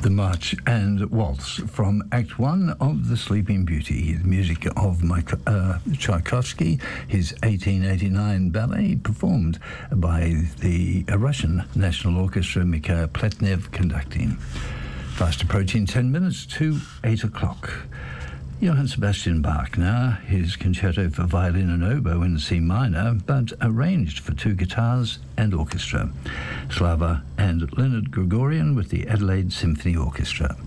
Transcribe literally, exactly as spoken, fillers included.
The March and Waltz from Act One of The Sleeping Beauty, the music of Mike, uh, Tchaikovsky, his eighteen eighty-nine ballet performed by the Russian National Orchestra, Mikhail Pletnev conducting. Fast approaching ten minutes to eight o'clock. Johann Sebastian Bach now, his concerto for violin and oboe in C minor, but arranged for two guitars and orchestra. Slava and Leonard Gregorian with the Adelaide Symphony Orchestra.